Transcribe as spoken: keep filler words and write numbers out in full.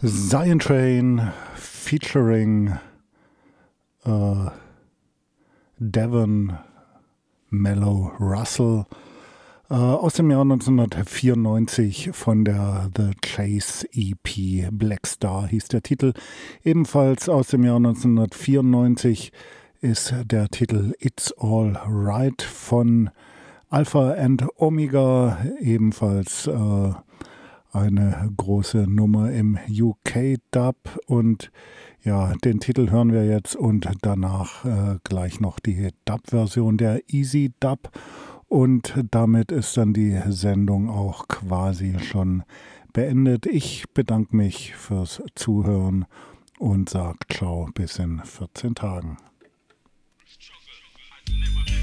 Zion Train featuring äh, Devon Mellow Russell äh, aus dem Jahr neunzehnhundertvierundneunzig von der The Chase E P. Black Star hieß der Titel. Ebenfalls aus dem Jahr neunzehnhundertvierundneunzig ist der Titel It's All Right von Alpha and Omega, ebenfalls äh, eine große Nummer im U K-Dub. Und ja, den Titel hören wir jetzt und danach äh, gleich noch die Dub-Version der Easy Dub. Und damit ist dann die Sendung auch quasi schon beendet. Ich bedanke mich fürs Zuhören und sage ciao bis in vierzehn Tagen. Never